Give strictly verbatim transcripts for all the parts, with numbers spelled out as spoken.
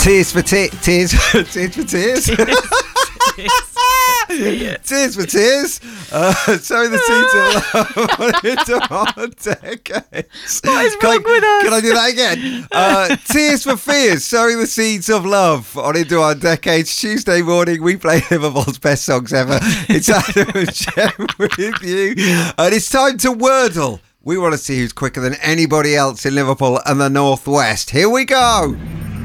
Tears for te- tears, tears for tears. Tears for tears. Uh, sowing the seeds of love into our decades. What is can wrong I, with us? Can I do that again? Uh, Tears for fears. Sowing the seeds of love on into our decades. Tuesday morning, we play Liverpool's best songs ever. It's Adam and Jem with you, and it's time to Wordle. We want to see who's quicker than anybody else in Liverpool and the Northwest. Here we go.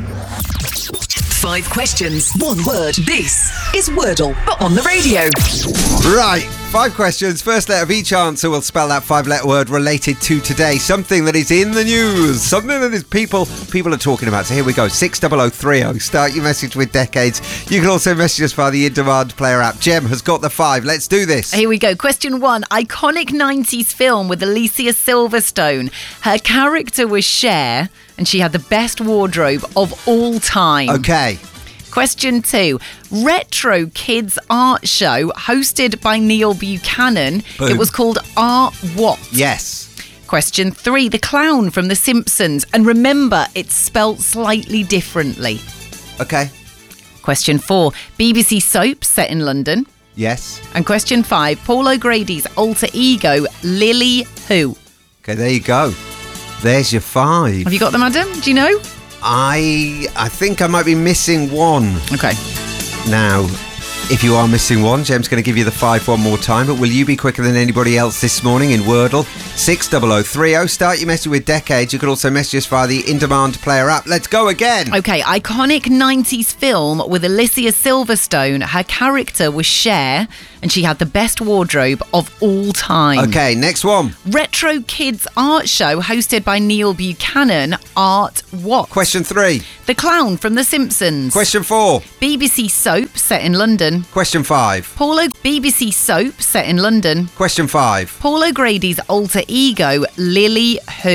Five questions, one word. This is Wordle, but on the radio. Right, five questions. First letter of each answer will spell that five-letter word related to today. Something that is in the news. Something that is people people are talking about. So here we go. six double oh three oh. Start your message with decades. You can also message us via the in-demand player app. Jem has got the five. Let's do this. Here we go. Question one. Iconic nineties film with Alicia Silverstone. Her character was Cher, and she had the best wardrobe of all time. Okay. Question two. Retro Kids Art Show hosted by Neil Buchanan. Boom. It was called Art What? Yes. Question three. The clown from The Simpsons. And remember, it's spelt slightly differently. Okay. Question four. B B C soap set in London. Yes. And question five. Paul O'Grady's alter ego, Lily who? Okay, there you go. There's your five. Have you got them, Adam? Do you know? I I think I might be missing one. Okay. Now, if you are missing one, Jem's going to give you the five one more time, but will you be quicker than anybody else this morning in Wordle? six double oh three oh. Start your message with decades. You can also message us via the in-demand player app. Let's go again. Okay, iconic nineties film with Alicia Silverstone. Her character was Cher, and she had the best wardrobe of all time. Okay, next one. Retro Kids Art Show hosted by Neil Buchanan. Art what? Question three. The clown from The Simpsons. Question four. B B C soap set in London. Question five. Paul o- B B C soap set in London. Question five. Paul O'Grady's alter ego, Lily who?